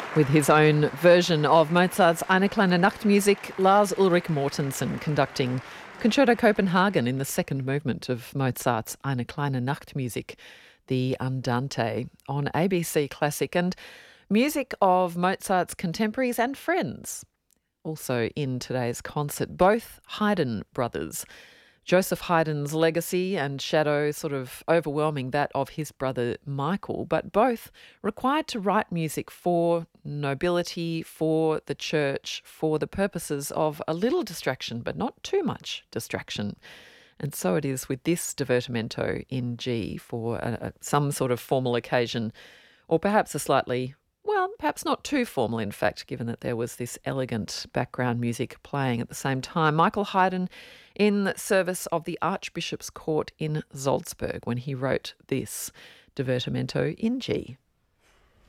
With his own version of Mozart's Eine kleine Nachtmusik, Lars Ulrich Mortensen conducting Concerto Copenhagen in the second movement of Mozart's Eine kleine Nachtmusik, the Andante, on ABC Classic, and music of Mozart's contemporaries and friends. Also in today's concert, both Haydn brothers. Joseph Haydn's legacy and shadow sort of overwhelming that of his brother Michael, but both required to write music for nobility, for the church, for the purposes of a little distraction, but not too much distraction. And so it is with this divertimento in G for some sort of formal occasion, or perhaps a slightly, well, perhaps not too formal, in fact, given that there was this elegant background music playing at the same time. Michael Haydn in service of the Archbishop's Court in Salzburg when he wrote this divertimento in G.